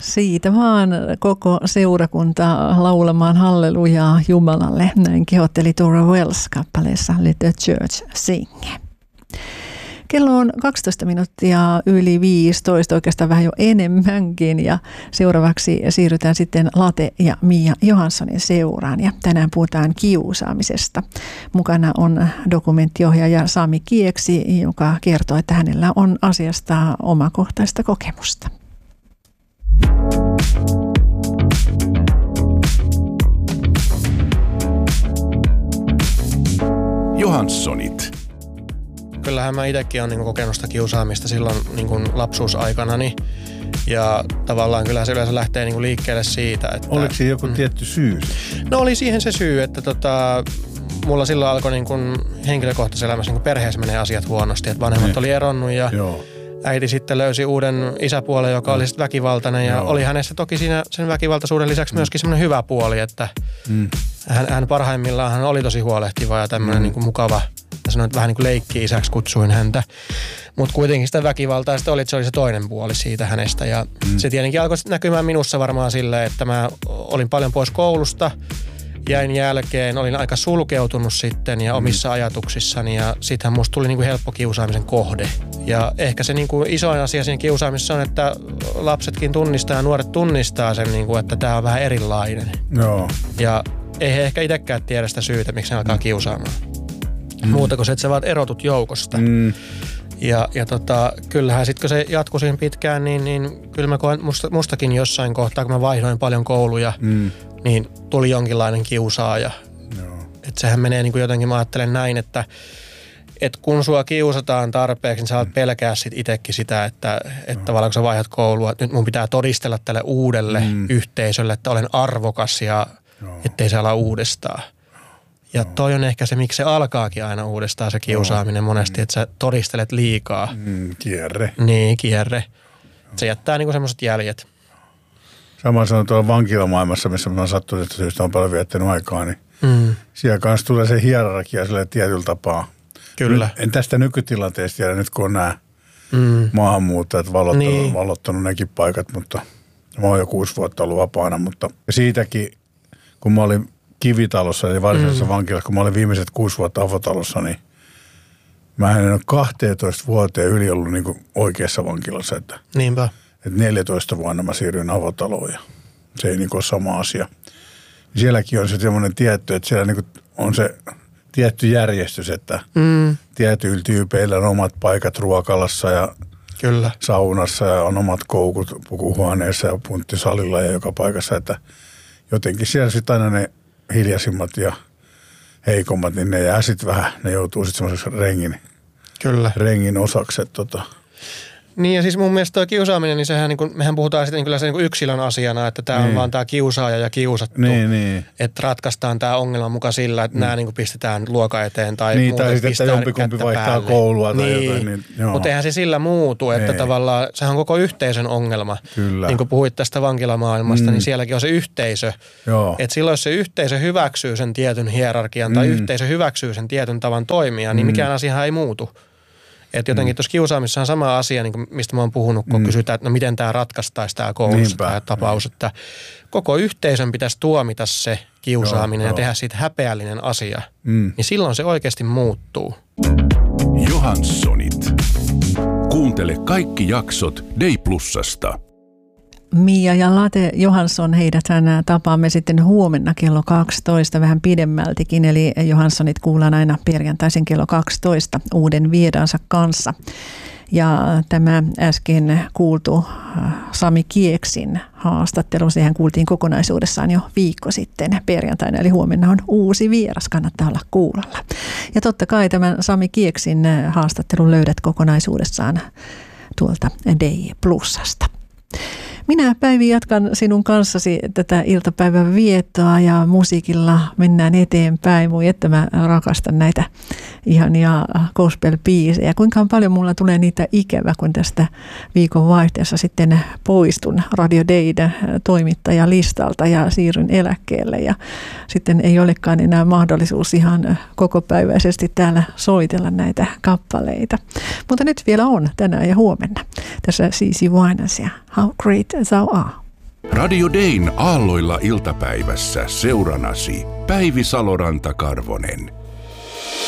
Siitä vaan koko seurakunta laulamaan hallelujaa Jumalalle. Näin kehotteli Tora Wells kappaleessa Let the Church Sing. Kello on 12 minuuttia yli 15, oikeastaan vähän jo enemmänkin, ja seuraavaksi siirrytään sitten Late ja Mia Johanssonin seuraan, ja tänään puhutaan kiusaamisesta. Mukana on dokumenttiohjaaja Sami Kieksi, joka kertoo, että hänellä on asiasta omakohtaista kokemusta. Johanssonit. Kyllähän mä itsekin olen kokenut sitä kiusaamista silloin lapsuusaikanani. Ja tavallaan kyllä se yleensä lähtee liikkeelle siitä, että... Oliko siinä joku tietty syy? No oli siihen se syy, että mulla silloin alkoi henkilökohtaisessa elämässä perheessä menee asiat huonosti. Että vanhemmat oli eronnut ja äiti sitten löysi uuden isäpuolen, joka oli sitten väkivaltainen. Ja oli hänessä toki siinä sen väkivaltaisuuden lisäksi myöskin semmoinen hyvä puoli, että hän parhaimmillaan hän oli tosi huolehtiva ja tämmöinen mukava. Ja sanoin, että vähän leikki-isäksi kutsuin häntä. Mutta kuitenkin sitä väkivaltaa sitten oli, että se oli se toinen puoli siitä hänestä. Ja se tietenkin alkoi näkymään minussa varmaan silleen, että mä olin paljon pois koulusta. Jäin jälkeen, olin aika sulkeutunut sitten ja omissa ajatuksissani. Ja sittenhän musta tuli helppo kiusaamisen kohde. Ja ehkä se isoin asia siinä kiusaamisessa on, että lapsetkin tunnistaa ja nuoret tunnistaa sen, että tämä on vähän erilainen. Joo. Ja ei he ehkä itsekään tiedä sitä syytä, miksi ne alkaa kiusaamaan. Muuta kuin se, että sä vaan erotut joukosta. Ja kyllähän sitten kun se jatkui siinä pitkään, niin kyllä mä koen mustakin jossain kohtaa, kun mä vaihdoin paljon kouluja, niin tuli jonkinlainen kiusaaja. Että sehän menee jotenkin, mä ajattelen näin, että kun sua kiusataan tarpeeksi, niin sä alat pelkää sit itsekin sitä, että tavallaan kun sä vaihdat koulua, että nyt mun pitää todistella tälle uudelle yhteisölle, että olen arvokas ja ettei se ala uudestaan. Ja toi on ehkä se, miksi se alkaakin aina uudestaan se kiusaaminen monesti, että sä todistelet liikaa. Kierre. Niin, kierre. Se jättää semmoiset jäljet. Sama sanon tuolla vankilamaailmassa, missä mä oon sattunut, että syystä on paljon viettänyt aikaa, niin siellä kanssa tulee se hierarkia sille tietyllä tapaa. Kyllä. En tästä nykytilanteesta tiedä nyt, kun on nämä maahanmuuttajat valottanut nekin paikat, mutta mä oon jo 6 vuotta ollut vapaana, mutta siitäkin, kun mä olin Kivitalossa, eli varsinaisessa vankilassa, kun mä olin viimeiset 6 vuotta avotalossa, niin mä en ole 12 vuoteen yli ollut oikeassa vankilassa. Niinpä. Että 14 vuonna mä siirryin avotaloon ja se ei ole sama asia. Sielläkin on se semmoinen tietty, että siellä on se tietty järjestys, että tietyillä tyypeillä on omat paikat ruokalassa ja kyllä. Saunassa ja on omat koukut pukuhuoneessa ja punttisalilla ja joka paikassa, että jotenkin siellä sitten aina ne hiljaisimmat ja heikommat, niin ne jää sitten vähän, ne joutuu sitten semmoiseksi rengin osaksi. Niin ja siis mun mielestä toi kiusaaminen, niin sehän mehän puhutaan sitten kyllä se yksilön asiana, että tämä on vaan tämä kiusaaja ja kiusattu. Niin. Että ratkaistaan tämä ongelma muka sillä, että nämä pistetään luokan eteen tai niin, tai sitten, että jompikumpi vaihtaa päälle koulua tai jotain. Niin, mutta eihän se sillä muutu, että tavallaan sehän on koko yhteisön ongelma. Kyllä. Niin kuin puhuit tästä vankilamaailmasta, niin sielläkin on se yhteisö. Että silloin jos se yhteisö hyväksyy sen tietyn hierarkian tai yhteisö hyväksyy sen tietyn tavan toimia, niin mikään asia ei muutu. Että jotenkin tuossa kiusaamissa on sama asia, niin kuin mistä mä oon puhunut, kun kysytään, että no miten tämä ratkaistaisi tämä koulussa tämä tapaus. Että koko yhteisön pitäisi tuomita se kiusaaminen ja tehdä siitä häpeällinen asia. Niin silloin se oikeasti muuttuu. Johanssonit. Kuuntele kaikki jaksot Day Plusasta. Mia ja Late Johansson, heidäthän tapaamme sitten huomenna kello 12 vähän pidemmältikin, eli Johanssonit kuullaan aina perjantaisin kello 12 uuden vieraansa kanssa. Ja tämä äsken kuultu Sami Kieksin haastattelu, sehän kuultiin kokonaisuudessaan jo viikko sitten perjantaina, eli huomenna on uusi vieras, kannattaa olla kuulolla. Ja totta kai tämän Sami Kieksin haastattelun löydät kokonaisuudessaan tuolta Day Plusasta. Minä, Päivi, jatkan sinun kanssasi tätä iltapäivän viettoa ja musiikilla mennään eteenpäin. Moi, että mä rakastan näitä ihania gospel-biisejä. Kuinka paljon mulla tulee niitä ikävä, kun tästä viikon vaihteessa sitten poistun Radio Dayn toimittajalistalta ja siirryn eläkkeelle. Ja sitten ei olekaan enää mahdollisuus ihan kokopäiväisesti täällä soitella näitä kappaleita. Mutta nyt vielä on tänään ja huomenna. Tässä CeCe Winans ja How Great Thou Art. Radio Dayn aalloilla iltapäivässä seuranasi Päivi Saloranta-Karvonen.